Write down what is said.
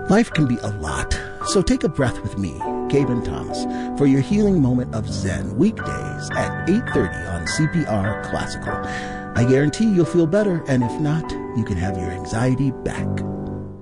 Life can be a lot, so take a breath with me, Gaben Thomas, for your healing moment of Zen, weekdays at 8:30 on CPR Classical. I guarantee you'll feel better, and if not, you can have your anxiety back.